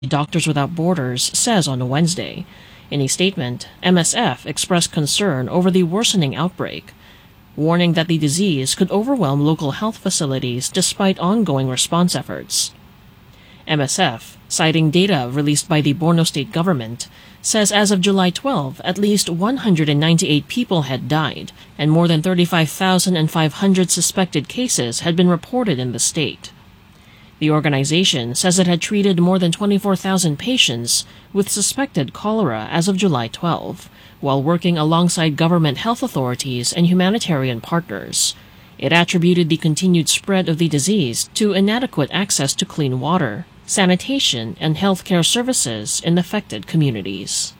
Doctors Without Borders says on Wednesday. In a statement, MSF expressed concern over the worsening outbreak, warning that the disease could overwhelm local health facilities despite ongoing response efforts. MSF, citing data released by the Borno state government, says as of July 12, at least 198 people had died, and more than 35,500 suspected cases had been reported in the state. The organization says it had treated more than 24,000 patients with suspected cholera as of July 12, while working alongside government health authorities and humanitarian partners. It attributed the continued spread of the disease to inadequate access to clean water, sanitation, and healthcare services in affected communities.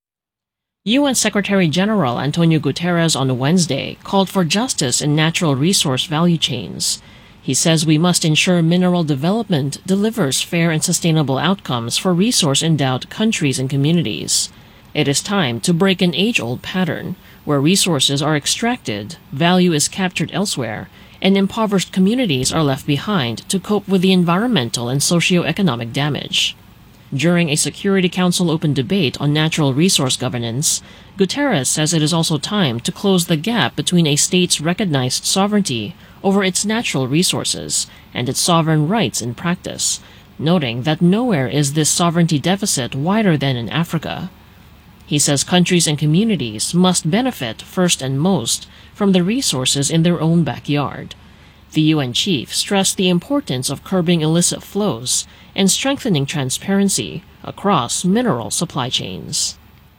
UN Secretary General Antonio Guterres on Wednesday called for justice in natural resource value chains. He says we must ensure mineral development delivers fair and sustainable outcomes for resource-endowed countries and communities. It is time to break an age-old pattern where resources are extracted, value is captured elsewhere, and impoverished communities are left behind to cope with the environmental and socio-economic damage. During a Security Council open debate on natural resource governance, Guterres says it is also time to close the gap between a state's recognized sovereignty over its natural resources and its sovereign rights in practice, noting that nowhere is this sovereignty deficit wider than in Africa. He says countries and communities must benefit first and most from the resources in their own backyard. The UN chief stressed the importance of curbing illicit flows and strengthening transparency across mineral supply chains.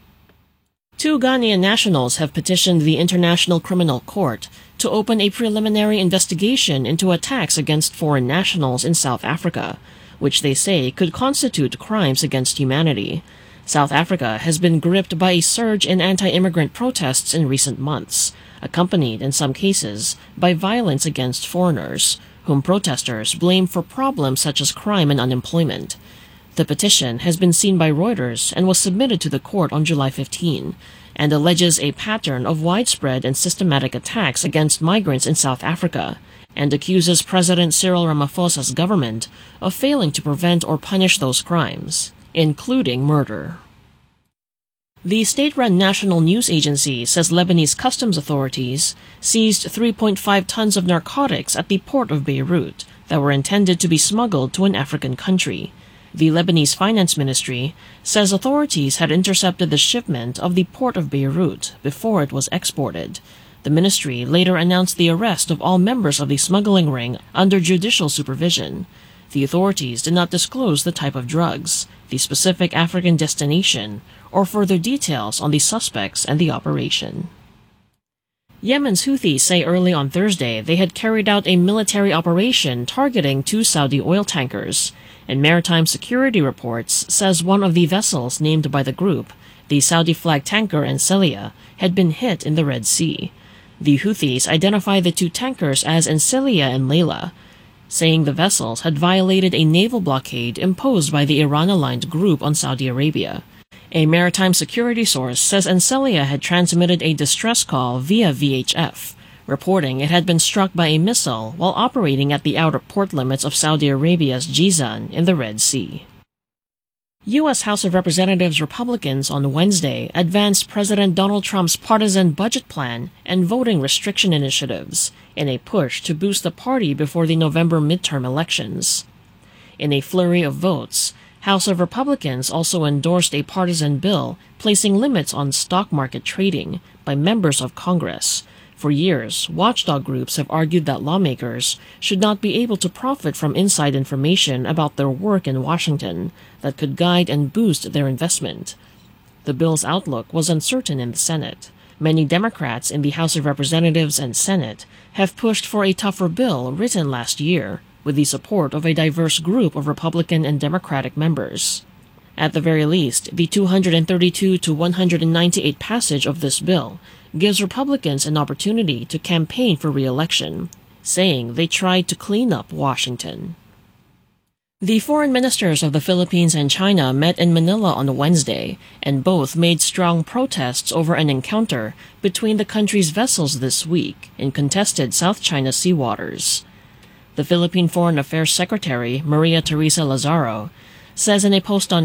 2 Ghanaian nationals have petitioned the International Criminal Court to open a preliminary investigation into attacks against foreign nationals in South Africa, which they say could constitute crimes against humanity. South Africa has been gripped by a surge in anti-immigrant protests in recent months, accompanied in some cases by violence against foreigners, whom protesters blame for problems such as crime and unemployment. The petition has been seen by Reuters and was submitted to the court on July 15, and alleges a pattern of widespread and systematic attacks against migrants in South Africa, and accuses President Cyril Ramaphosa's government of failing to prevent or punish those crimes, including murder. The state-run national news agency says Lebanese customs authorities seized 3.5 tons of narcotics at the port of Beirut that were intended to be smuggled to an African country. The Lebanese Finance Ministry says authorities had intercepted the shipment of the port of Beirut before it was exported. The ministry later announced the arrest of all members of the smuggling ring under judicial supervision. The authorities did not disclose the type of drugs, the specific African destination, or further details on the suspects and the operation. Yemen's Houthis say early on Thursday they had carried out a military operation targeting 2 Saudi oil tankers, and Maritime Security Reports says one of the vessels named by the group, the Saudi-flagged tanker Enselia, had been hit in the Red Sea. The Houthis identify the 2 tankers as Enselia and Layla, saying the vessels had violated a naval blockade imposed by the Iran-aligned group on Saudi Arabia. A maritime security source says Enselia had transmitted a distress call via VHF, reporting it had been struck by a missile while operating at the outer port limits of Saudi Arabia's Jizan in the Red Sea. U.S. House of Representatives Republicans on Wednesday advanced President Donald Trump's partisan budget plan and voting restriction initiatives in a push to boost the party before the November midterm elections. In a flurry of votes, House of Republicans also endorsed a partisan bill placing limits on stock market trading by members of Congress. For years, watchdog groups have argued that lawmakers should not be able to profit from inside information about their work in Washington that could guide and boost their investment. The bill's outlook was uncertain in the Senate. Many Democrats in the House of Representatives and Senate have pushed for a tougher bill written last year, with the support of a diverse group of Republican and Democratic members. At the very least, the 232 to 198 passage of this bill gives Republicans an opportunity to campaign for re-election, saying they tried to clean up Washington. The foreign ministers of the Philippines and China met in Manila on Wednesday, and both made strong protests over an encounter between the countries' vessels this week in contested South China Sea waters. The Philippine Foreign Affairs Secretary, Maria Teresa Lazaro, says in a post on